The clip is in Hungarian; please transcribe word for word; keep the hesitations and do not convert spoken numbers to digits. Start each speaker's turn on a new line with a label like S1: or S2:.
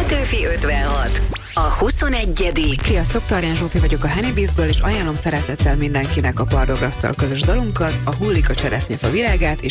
S1: Petőfi ötvenhat. A huszonegyedik
S2: Sziasztok, Tarján Zsófi vagyok a Honeybee-ből, és ajánlom szeretettel mindenkinek a Pardograsztal közös dalunkat, a Hullik a cseresznyefa virágát, és